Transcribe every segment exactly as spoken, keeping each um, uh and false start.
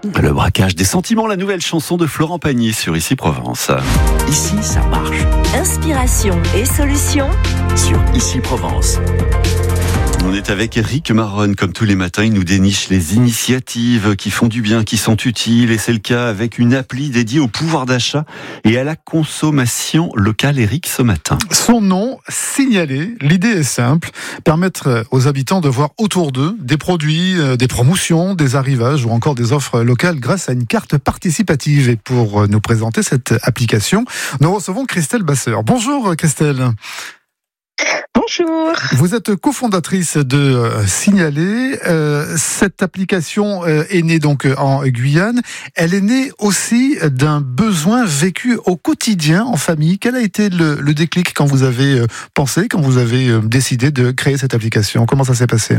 Le braquage des sentiments, la nouvelle chanson de Florent Pagny sur Ici Provence. Ici, ça marche. Inspiration et solutions Sur Ici Provence. On est avec Eric Maronne, comme tous les matins, il nous déniche les initiatives qui font du bien, qui sont utiles, et c'est le cas avec une appli dédiée au pouvoir d'achat et à la consommation locale. Eric, ce matin. Son nom, Signaler. L'idée est simple, permettre aux habitants de voir autour d'eux des produits, des promotions, des arrivages ou encore des offres locales grâce à une carte participative. Et pour nous présenter cette application, nous recevons Christelle Basseur. Bonjour Christelle. Bonjour. Vous êtes cofondatrice de euh, Signaler. Euh, cette application euh, est née donc en Guyane. Elle est née aussi d'un besoin vécu au quotidien en famille. Quel a été le, le déclic quand vous avez euh, pensé, quand vous avez euh, décidé de créer cette application? Comment ça s'est passé?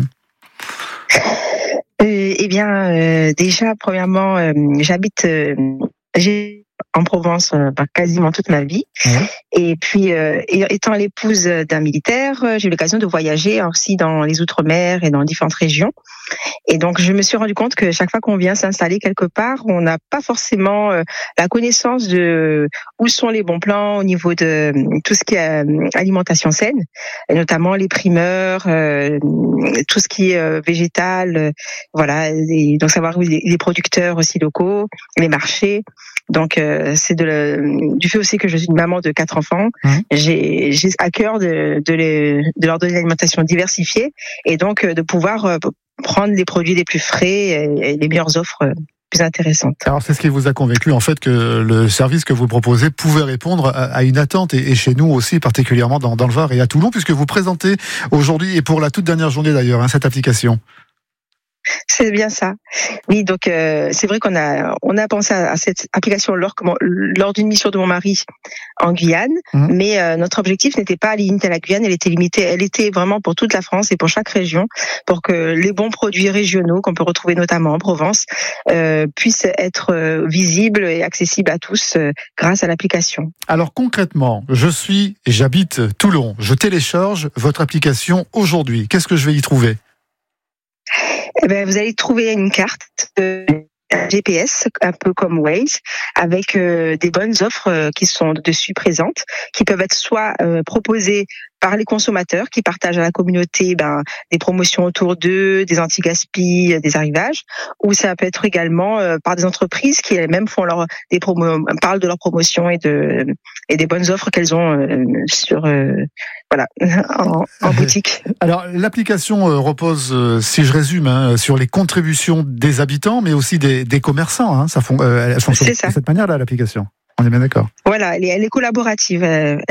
Euh, eh bien, euh, déjà, premièrement, euh, j'habite euh, j'ai en Provence euh, quasiment toute ma vie. Mmh. Et puis, euh, étant l'épouse d'un militaire, j'ai eu l'occasion de voyager aussi dans les Outre-mer et dans différentes régions. Et donc, je me suis rendu compte que chaque fois qu'on vient s'installer quelque part, on n'a pas forcément euh, la connaissance de où sont les bons plans au niveau de tout ce qui est euh, alimentation saine, et notamment les primeurs, euh, tout ce qui est euh, végétal, euh, voilà. Et donc, savoir où les producteurs aussi locaux, les marchés. Donc, euh, c'est de le, du fait aussi que je suis une maman de quatre enfants. Mmh. J'ai, j'ai à cœur de, de, les, de leur donner une alimentation diversifiée et donc de pouvoir euh, prendre les produits les plus frais et, et les meilleures offres euh, plus intéressantes. Alors, c'est ce qui vous a convaincu, en fait, que le service que vous proposez pouvait répondre à, à une attente et, et chez nous aussi, particulièrement dans, dans le Var et à Toulon, puisque vous présentez aujourd'hui, et pour la toute dernière journée d'ailleurs, hein, cette application. C'est bien ça. Oui, donc euh, c'est vrai qu'on a on a pensé à, à cette application lors lors d'une mission de mon mari en Guyane, mmh. mais euh, notre objectif n'était pas limité à la Guyane, elle était limitée, elle était vraiment pour toute la France et pour chaque région, pour que les bons produits régionaux qu'on peut retrouver notamment en Provence euh, puissent être euh, visibles et accessibles à tous euh, grâce à l'application. Alors concrètement, je suis, j'habite Toulon, je télécharge votre application aujourd'hui. Qu'est-ce que je vais y trouver ? Eh ben, vous allez trouver une carte de G P S, un peu comme Waze, avec euh, des bonnes offres euh, qui sont dessus présentes, qui peuvent être soit euh, proposées par les consommateurs qui partagent à la communauté ben, des promotions autour d'eux, des anti-gaspi, des arrivages, ou ça peut être également euh, par des entreprises qui elles-mêmes font leur des promos, parlent de leurs promotions et de et des bonnes offres qu'elles ont euh, sur euh, voilà en, en boutique. Alors l'application euh, repose, euh, si je résume, hein, sur les contributions des habitants, mais aussi des, des commerçants. Hein, ça font, euh, elles fonctionnent de cette manière-là l'application. On est bien d'accord. Voilà, elle est, elle est collaborative. Elle,